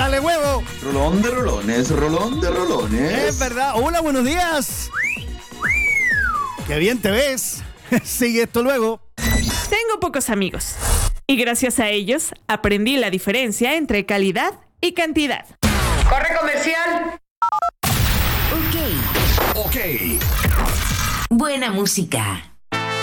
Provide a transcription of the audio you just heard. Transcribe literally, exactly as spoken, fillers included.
Échale huevo. Rolón de rolones, rolón de rolones. Es verdad. Hola, buenos días. Qué bien te ves. Sigue esto luego. Tengo pocos amigos y gracias a ellos aprendí la diferencia entre calidad y cantidad. ¡Corre comercial! Ok. Ok. Buena música.